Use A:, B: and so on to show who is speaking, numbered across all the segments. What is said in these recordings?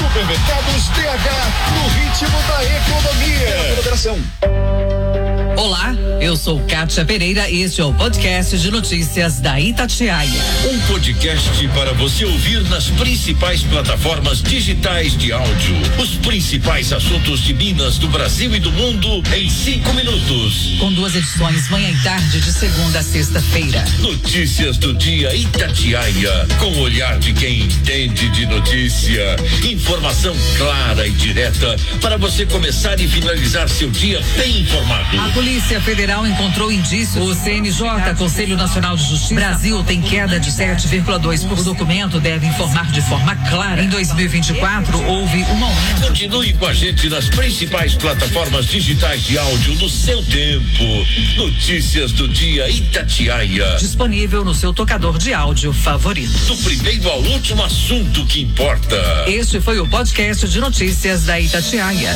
A: Supermercados DH, no ritmo da economia. Moderação.
B: Olá, eu sou Kátia Pereira e este é o podcast de notícias da Itatiaia.
C: Um podcast para você ouvir nas principais plataformas digitais de áudio. Os principais assuntos de Minas, do Brasil e do mundo em 5 minutos.
B: Com 2 edições, manhã e tarde, de segunda a sexta-feira.
C: Notícias do dia Itatiaia, com o olhar de quem entende de notícia. Informação clara e direta para você começar e finalizar seu dia bem informado.
B: A Polícia Federal encontrou indícios. O CNJ, Conselho Nacional de Justiça, Brasil tem queda de 7,2%. O documento deve informar de forma clara. Em 2024, houve um aumento.
C: Continue com a gente nas principais plataformas digitais de áudio no seu tempo. Notícias do dia Itatiaia.
B: Disponível no seu tocador de áudio favorito.
C: Do primeiro ao último assunto que importa.
B: Este foi o podcast de notícias da Itatiaia.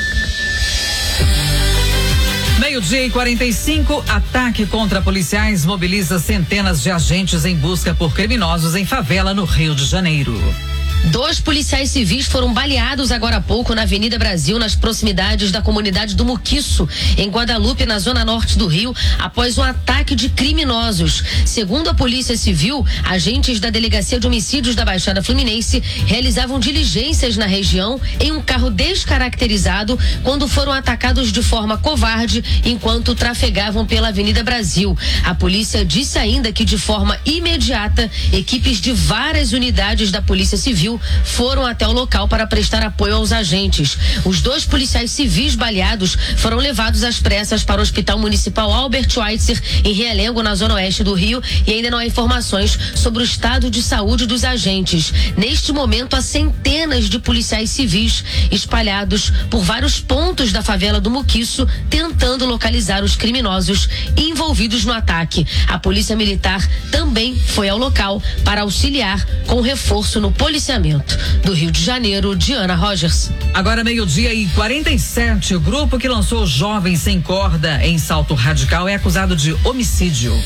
B: 12:45, ataque contra policiais mobiliza centenas de agentes em busca por criminosos em favela no Rio de Janeiro.
D: 2 policiais civis foram baleados agora há pouco na Avenida Brasil, nas proximidades da comunidade do Muquiço, em Guadalupe, na zona norte do Rio, após um ataque de criminosos. Segundo a Polícia Civil, agentes da Delegacia de Homicídios da Baixada Fluminense realizavam diligências na região em um carro descaracterizado quando foram atacados de forma covarde enquanto trafegavam pela Avenida Brasil. A polícia disse ainda que, de forma imediata, equipes de várias unidades da Polícia Civil foram até o local para prestar apoio aos agentes. Os 2 policiais civis baleados foram levados às pressas para o Hospital Municipal Albert Schweitzer, em Realengo, na zona oeste do Rio, e ainda não há informações sobre o estado de saúde dos agentes. Neste momento, há centenas de policiais civis espalhados por vários pontos da favela do Muquiço, tentando localizar os criminosos envolvidos no ataque. A Polícia Militar também foi ao local para auxiliar com reforço no policiamento. Do Rio de Janeiro, Diana Rogers.
B: Agora 12:47, o grupo que lançou Jovens Sem Corda em Salto Radical é acusado de homicídio.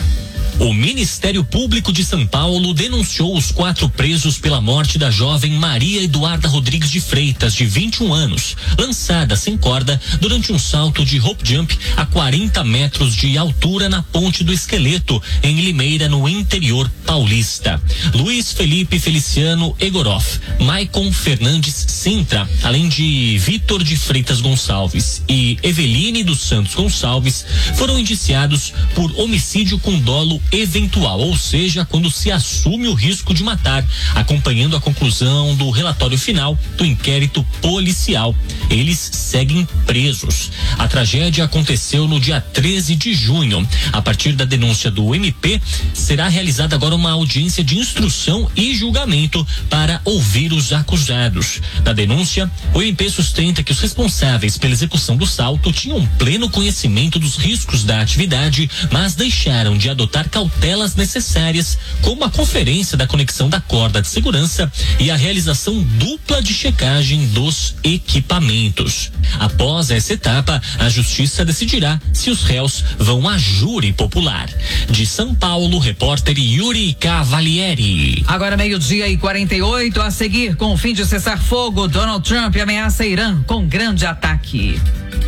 E: O Ministério Público de São Paulo denunciou os 4 presos pela morte da jovem Maria Eduarda Rodrigues de Freitas, de 21 anos, lançada sem corda durante um salto de rope jump a 40 metros de altura na Ponte do Esqueleto, em Limeira, no interior paulista. Luiz Felipe Feliciano Egoroff, Maicon Fernandes Sintra, além de Vitor de Freitas Gonçalves e Eveline dos Santos Gonçalves, foram indiciados por homicídio com dolo eventual, ou seja, quando se assume o risco de matar, acompanhando a conclusão do relatório final do inquérito policial. Eles seguem presos. A tragédia aconteceu no dia 13 de junho. A partir da denúncia do MP, será realizada agora uma audiência de instrução e julgamento para ouvir os acusados. Na denúncia, o MP sustenta que os responsáveis pela execução do salto tinham pleno conhecimento dos riscos da atividade, mas deixaram de adotar cautelas necessárias, como a conferência da conexão da corda de segurança e a realização dupla de checagem dos equipamentos. Após essa etapa, a justiça decidirá se os réus vão a júri popular. De São Paulo, repórter Yuri Cavalieri.
B: Agora 12:48, a seguir, com o fim de cessar fogo, Donald Trump ameaça Irã com grande ataque.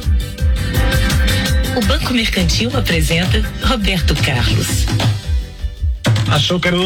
F: O Banco Mercantil apresenta Roberto Carlos.
G: Achou que era